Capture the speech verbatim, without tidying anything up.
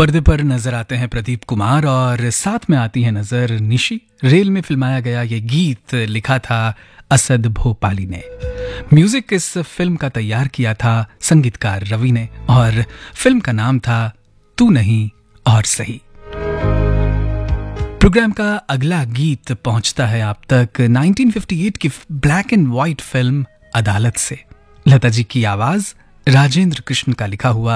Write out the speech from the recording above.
पर्दे पर नजर आते हैं प्रदीप कुमार और साथ में आती है नजर निशी। रेल में फिल्माया गया ये गीत लिखा था असद भोपाली ने। म्यूजिक इस फिल्म का तैयार किया था संगीतकार रवि ने और फिल्म का नाम था तू नहीं और सही। प्रोग्राम का अगला गीत पहुंचता है आप तक उन्नीस सौ अट्ठावन की ब्लैक एंड व्हाइट फिल्म अदालत से। लता जी की आवाज, राजेंद्र कृष्ण का लिखा हुआ